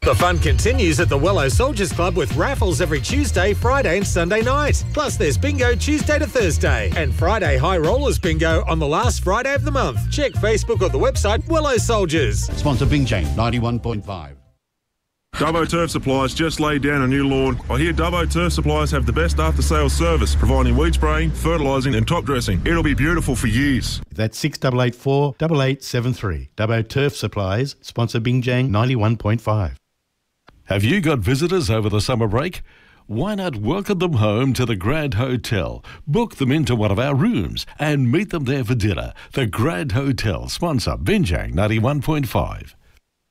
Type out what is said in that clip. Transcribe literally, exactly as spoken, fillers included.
The fun continues at the Wello Soldiers Club with raffles every Tuesday, Friday and Sunday night. Plus there's bingo Tuesday to Thursday and Friday High Rollers bingo on the last Friday of the month. Check Facebook or the website Wello Soldiers. Sponsor Bing Jane ninety-one point five. Dubbo Turf Supplies just laid down a new lawn. I hear Dubbo Turf Supplies have the best after-sales service, providing weed spraying, fertilising and top dressing. It'll be beautiful for years. That's six eight eight four, eight eight seven three. Dubbo Turf Supplies, sponsor Bing Jang ninety-one point five. Have you got visitors over the summer break? Why not welcome them home to the Grand Hotel? Book them into one of our rooms and meet them there for dinner. The Grand Hotel, sponsor Binjang ninety-one point five.